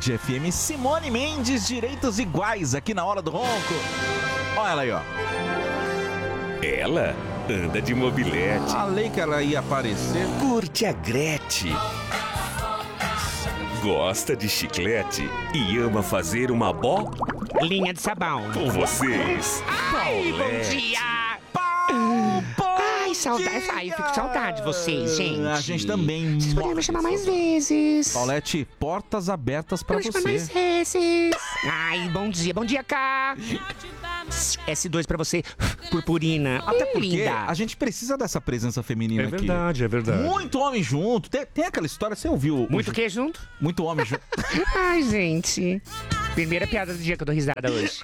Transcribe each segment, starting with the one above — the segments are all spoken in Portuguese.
Band FM. Simone Mendes, direitos iguais aqui na Hora do Ronco. Olha ela aí, ó. Ela anda de mobilete. Falei que ela ia aparecer. Curte a Gretchen. Gosta de chiclete e ama fazer uma linha de sabão. com vocês. Ai, bom dia! Ai, saudade. Ai, eu fico com saudade de vocês, gente. A gente também. Vocês poderiam me chamar mais vezes. Paulette, portas abertas pra Me chamar você. mais vezes. Ai, bom dia, Cá. S2 pra você, purpurina. Até porque linda. a gente precisa dessa presença feminina aqui. é verdade. Muito homem junto. Tem aquela história, você ouviu? Muito que junto? Muito homem junto. Ai, gente. Primeira piada do dia que eu dou risada hoje.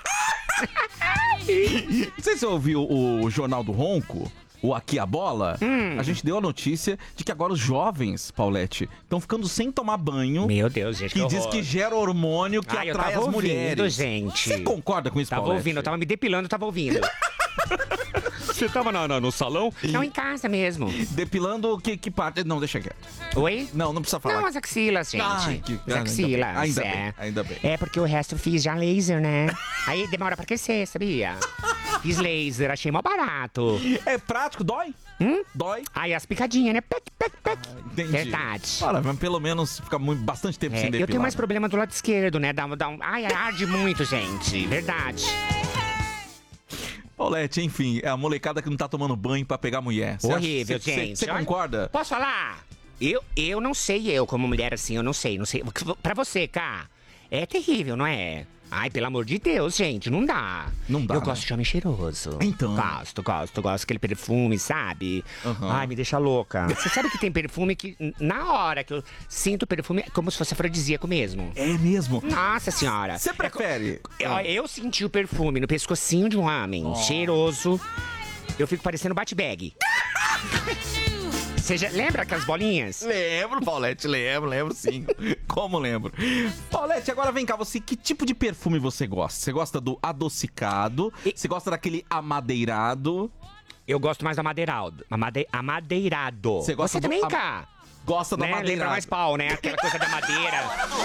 Não sei se você ouviu o Jornal do Ronco, o Aqui a Bola. A gente deu a notícia de que agora os jovens, Paulette, estão ficando sem tomar banho. Meu Deus, gente, Que diz que gera hormônio que eu atrai tava as mulheres. ouvindo, gente. Você concorda com isso, Tava Paulette? ouvindo, eu tava me depilando, tava ouvindo. Você tava no salão? Não, em casa mesmo. Depilando que parte? Não, deixa quieto. Oi? Não precisa falar. Não, as axilas, gente. Ai, As axilas. ainda bem, ainda bem. É porque o resto eu fiz já laser, né? Aí demora pra crescer, sabia? Fiz laser, achei mó barato. É prático, dói? Dói. Aí as picadinhas, né? Pec, pec, pec. Entendi. Verdade. Olha, mas pelo menos fica bastante tempo sem depilar. Eu tenho mais problema do lado esquerdo, né? Ai, arde muito, gente. Verdade. Paulette, enfim, é a molecada que não tá tomando banho pra pegar mulher. Cê Horrível, acha- cê- gente. Você Olha, concorda? Posso falar? Eu não sei, como mulher assim, eu não sei. Pra você, Cá, é terrível, não é? Ai, pelo amor de Deus, gente, não dá. Não dá, Eu né? gosto de homem cheiroso. Então. Gosto aquele perfume, sabe? Aham. Ai, me deixa louca. Você sabe que tem perfume que, na hora que eu sinto o perfume, é como se fosse afrodisíaco mesmo. É mesmo. Nossa senhora. Você prefere? Eu senti o perfume no pescocinho de um homem, cheiroso. Eu fico parecendo Bat-Bag. Você já lembra aquelas bolinhas? Lembro, Paulette, lembro sim. Como lembro? Paulette, agora vem cá, que tipo de perfume você gosta? Você gosta do adocicado? Você gosta daquele amadeirado? Eu gosto mais do amadeirado. Amadeirado. Você gosta Você do também, am- Cá? Gosta do Né? amadeirado? Lembra mais pau, né? Aquela coisa da madeira.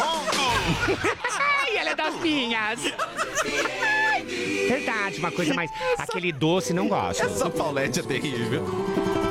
Ai, ela é das minhas. Verdade, uma coisa mais... Aquele doce não gosto. Essa Paulette é terrível.